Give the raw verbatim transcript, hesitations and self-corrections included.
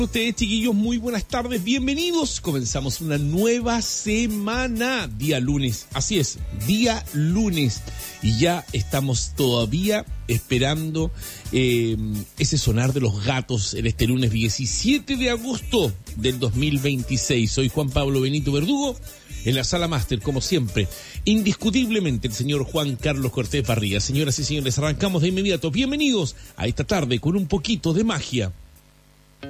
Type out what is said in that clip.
Ustedes, chiquillos, muy buenas tardes, bienvenidos. Comenzamos una nueva semana, día lunes, así es, día lunes. Y ya estamos todavía esperando eh, ese sonar de los gatos en este lunes diecisiete de agosto del dos mil veintiséis. Soy Juan Pablo Benito Verdugo, en la sala máster, como siempre, indiscutiblemente el señor Juan Carlos Cortés Barría. Señoras y señores, arrancamos de inmediato. Bienvenidos a esta tarde con un poquito de magia